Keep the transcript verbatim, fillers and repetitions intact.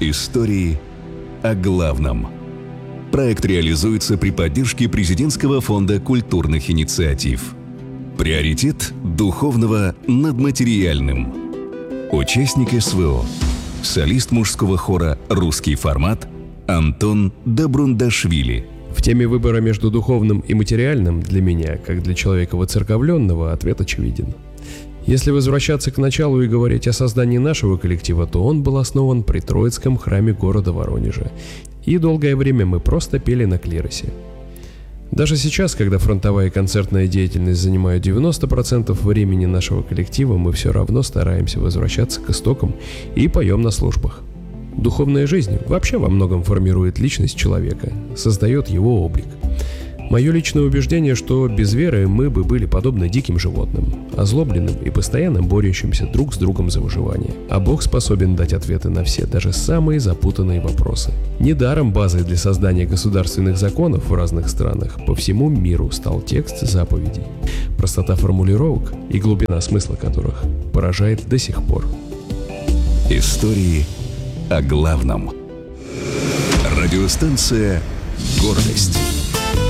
Истории о главном. Проект реализуется при поддержке Президентского фонда культурных инициатив. Приоритет духовного над материальным. Участник СВО. Солист мужского хора «Русский формат» Антон Добрундашвили. В теме выбора между духовным и материальным для меня, как для человека воцерковленного, ответ очевиден. Если возвращаться к началу и говорить о создании нашего коллектива, то он был основан при Троицком храме города Воронежа. И долгое время мы просто пели на клиросе. Даже сейчас, когда фронтовая и концертная деятельность занимают девяносто процентов времени нашего коллектива, мы все равно стараемся возвращаться к истокам и поем на службах. Духовная жизнь вообще во многом формирует личность человека, создает его облик. Мое личное убеждение, что без веры мы бы были подобны диким животным, озлобленным и постоянно борющимся друг с другом за выживание. А Бог способен дать ответы на все, даже самые запутанные вопросы. Недаром базой для создания государственных законов в разных странах по всему миру стал текст заповедей. Простота формулировок и глубина смысла которых поражает до сих пор. Истории о главном. Радиостанция «Гордость».